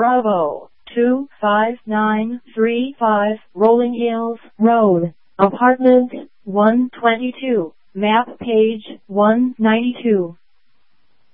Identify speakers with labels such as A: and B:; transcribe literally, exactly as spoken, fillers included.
A: Bravo, two five nine three five, Rolling Hills Road, Apartment one twenty-two, map page one ninety-two.